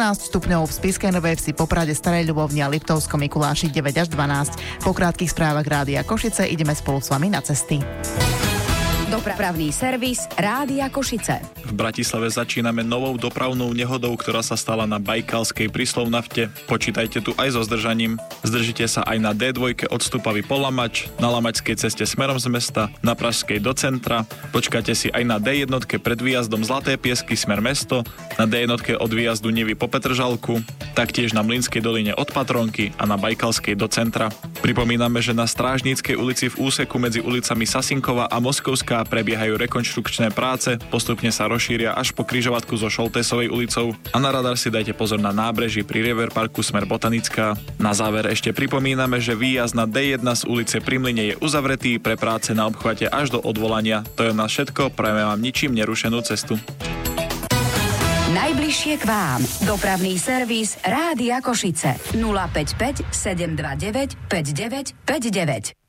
14 stupňov, v Spišskej Novej Vsi, Poprade, Starej Ľubovni a Liptovskom Mikuláši 9 až 12. Po krátkych správach Rádia Košice ideme spolu s vami na cesty. Dopravný servis Rádia Košice. V Bratislave začíname novou dopravnou nehodou, ktorá sa stala na Bajkalskej pri Slovnafte. Počítajte tu aj so zdržaním. Zdržite sa aj na D2 od Stupavy po Lamač, na Lamačskej ceste smerom z mesta, na Pražskej do centra. Počkáte si aj na D1 pred výjazdom Zlaté Piesky smer mesto, na D1 od výjazdu Nivy po Petržalku, taktiež na Mlynskej doline od Patronky a na Bajkalskej do centra. Pripomíname, že na Strážníckej ulici v úseku medzi ulicami Sasinková a Moskovská prebiehajú rekonštrukčné práce, postupne sa rozšíria až po križovatku so Šoltésovej ulicou a na radar si dajte pozor na nábreží pri River Parku smer Botanická. Na záver ešte pripomíname, že výjazd na D1 z ulice Pri Mlyne je uzavretý pre práce na obchvate až do odvolania. To je na všetko, prajeme vám ničím nerušenú cestu. Najbližšie k vám. Dopravný servis Rádia Košice 055 729 5959.